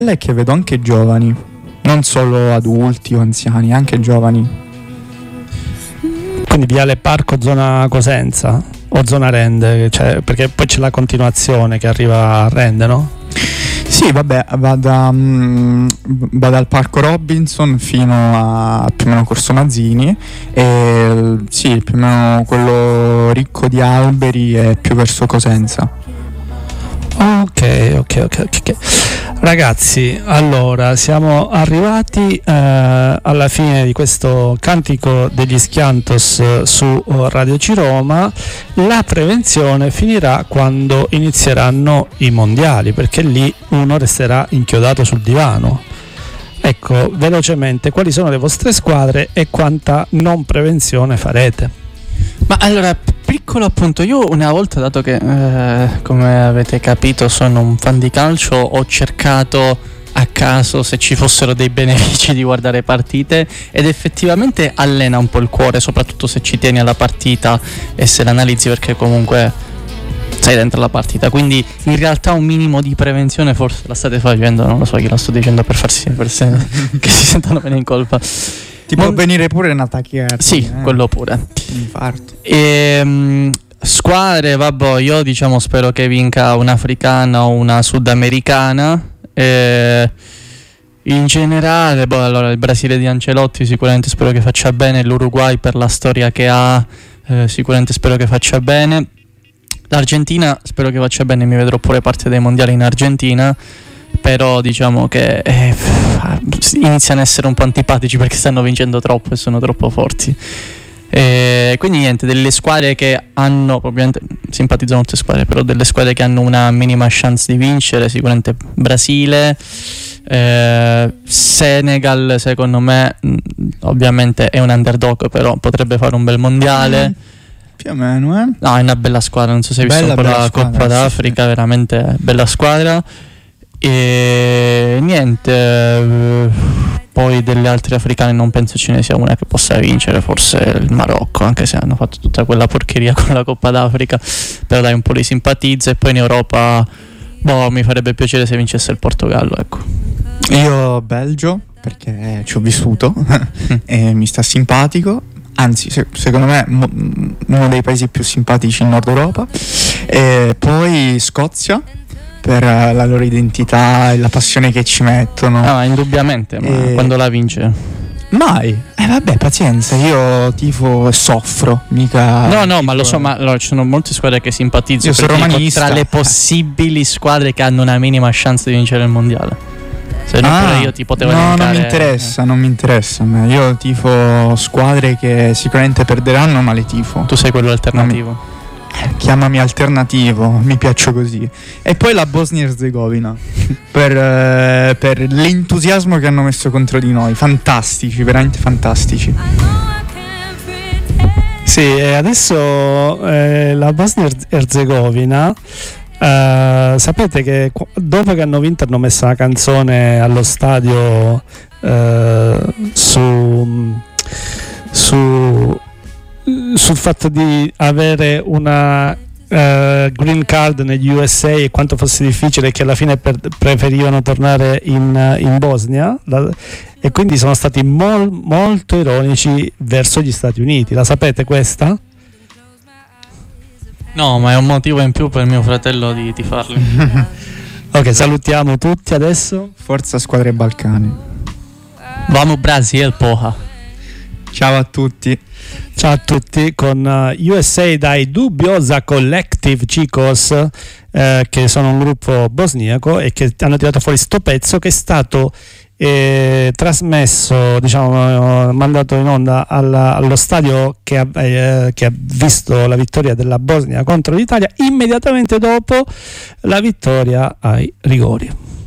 è che vedo anche giovani, non solo adulti o anziani, anche giovani. Quindi Viale Parco, zona Cosenza o zona Rende, cioè, perché poi c'è la continuazione che arriva a Rende, no? Sì, vabbè, va dal Parco Robinson fino a più o meno Corso Mazzini, e sì, più o meno quello ricco di alberi è più verso Cosenza. Ok. Ragazzi, allora siamo arrivati alla fine di questo Cantico degli Schiantos su Radio Ciroma. La prevenzione finirà quando inizieranno i mondiali, perché lì uno resterà inchiodato sul divano. Ecco, velocemente, quali sono le vostre squadre e quanta non prevenzione farete? Ma allora, piccolo appunto, io una volta, dato che come avete capito sono un fan di calcio, ho cercato a caso se ci fossero dei benefici di guardare partite, ed effettivamente allena un po' il cuore, soprattutto se ci tieni alla partita e se l'analizzi, perché comunque sei dentro la partita, quindi in realtà un minimo di prevenzione forse la state facendo, non lo so, io la sto dicendo per farsi che si sentano bene in colpa. Ti può venire pure una tachicardia. Sì, quello pure. Infarto. Squadre, vabbè, io diciamo spero che vinca un'africana o una sudamericana. In generale, allora il Brasile di Ancelotti sicuramente spero che faccia bene, l'Uruguay per la storia che ha sicuramente spero che faccia bene, l'Argentina spero che faccia bene, mi vedrò pure parte dei mondiali in Argentina, però diciamo che iniziano a essere un po' antipatici perché stanno vincendo troppo e sono troppo forti. Quindi niente, delle squadre che hanno, ovviamente simpatizzo molte squadre, però delle squadre che hanno una minima chance di vincere, sicuramente Brasile, Senegal secondo me ovviamente è un underdog, però potrebbe fare un bel mondiale. Più o meno, No, è una bella squadra, non so se hai visto un po' la Coppa d'Africa, sì. Veramente bella squadra. E niente, poi delle altre africane non penso ce ne sia una che possa vincere, forse il Marocco, anche se hanno fatto tutta quella porcheria con la Coppa d'Africa, però dai, un po' li simpatizza. E poi in Europa mi farebbe piacere se vincesse il Portogallo, ecco. Io Belgio, perché ci ho vissuto e mi sta simpatico, anzi secondo me uno dei paesi più simpatici in Nord Europa, e poi Scozia per la loro identità e la passione che ci mettono. Indubbiamente, ma quando la vince? Mai. Vabbè, pazienza, io tifo e soffro, mica. No, ma lo so, ma allora, ci sono molte squadre che simpatizzo. Io sono romanista. Tra le possibili squadre che hanno una minima chance di vincere il mondiale. Se no, pure io ti potevo elencare. Non mi interessa. Io tifo squadre che sicuramente perderanno, ma le tifo. Tu sei quello alternativo. Chiamami alternativo, mi piaccio così. E poi la Bosnia Erzegovina per l'entusiasmo che hanno messo contro di noi. Fantastici, veramente fantastici. Sì, e adesso la Bosnia Erzegovina, sapete che dopo che hanno vinto hanno messo la canzone allo stadio sul fatto di avere una green card negli USA e quanto fosse difficile, che alla fine preferivano tornare in Bosnia, e quindi sono stati molto ironici verso gli Stati Uniti. La sapete questa? No, ma è un motivo in più per mio fratello di tifarli. Ok, salutiamo tutti adesso. Forza squadre Balcani. Vamos Brasil, porra. Ciao a tutti. Ciao a tutti, con USA dai Dubiosa Collective, chicos, che sono un gruppo bosniaco e che hanno tirato fuori sto pezzo che è stato trasmesso, diciamo, mandato in onda allo stadio che ha visto la vittoria della Bosnia contro l'Italia immediatamente dopo la vittoria ai rigori.